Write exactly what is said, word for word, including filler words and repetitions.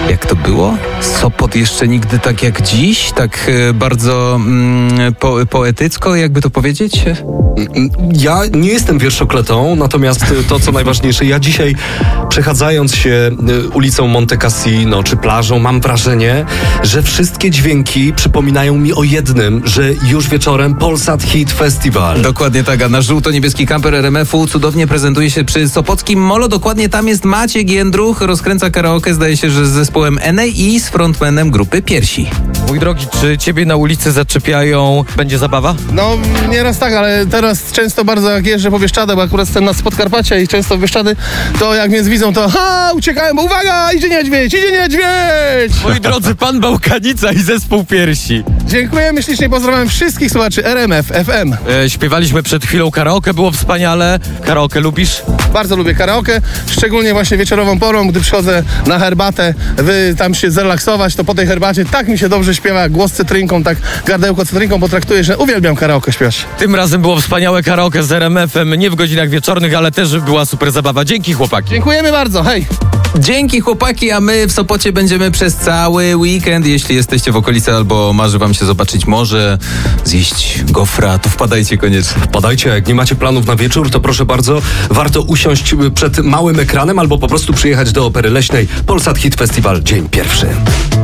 Jak to było? Sopot jeszcze nigdy tak jak dziś? Tak e, bardzo mm, po, poetycko, jakby to powiedzieć? Ja nie jestem wierszokletą, natomiast to, co najważniejsze, ja dzisiaj przechadzając się ulicą Monte Cassino czy plażą, mam wrażenie, że wszystkie dźwięki przypominają mi o jednym, że już wieczorem Polsat Hit Festival. Dokładnie tak, a nasz żółto-niebieski kamper R M F-u cudownie prezentuje się przy Sopockim Molo. Dokładnie tam jest Maciek Jędruch, rozkręca karaoke, zdaje się, że z zespołem N A i z frontmanem grupy Piersi. Mój drogi, czy ciebie na ulicy zaczepiają? Będzie zabawa? No, nieraz tak, ale teraz często bardzo jak jeżdżę po Bieszczady, bo akurat jestem na Podkarpacia i często w Bieszczady, to jak mnie zwidzą, to ha, uciekałem, bo uwaga, idzie niedźwiedź, idzie niedźwiedź! Moi drodzy, pan Bałkanica i zespół Piersi. Dziękujemy ślicznie, pozdrawiam wszystkich słuchaczy R M F F M. E, śpiewaliśmy przed chwilą karaoke, było wspaniale. Karaoke lubisz? Bardzo lubię karaoke, szczególnie właśnie wieczorową porą, gdy przychodzę na herbatę, wy tam się zrelaksować, to po tej herbacie tak mi się dobrze śpiewa, głos cytrynką, tak gardełko cytrynką potraktuję, że uwielbiam karaoke śpiewać. Tym razem było wspaniałe karaoke z R M F-em, nie w godzinach wieczornych, ale też była super zabawa. Dzięki, chłopaki. Dziękujemy bardzo, hej! Dzięki, chłopaki, a my w Sopocie będziemy przez cały weekend. Jeśli jesteście w okolicy albo marzy wam się zobaczyć morze, zjeść gofra, to wpadajcie koniecznie. Wpadajcie, jak nie macie planów na wieczór, to proszę bardzo, warto usiąść przed małym ekranem albo po prostu przyjechać do Opery Leśnej. Polsat Hit Festival, dzień pierwszy.